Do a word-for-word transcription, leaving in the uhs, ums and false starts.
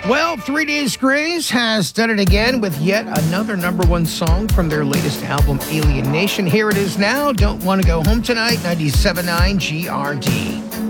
Well, Three Days Grace has done it again with yet another number one song from their latest album, Alien Nation. Here it is now. Don't Want to Go Home Tonight, ninety-seven point nine G R D.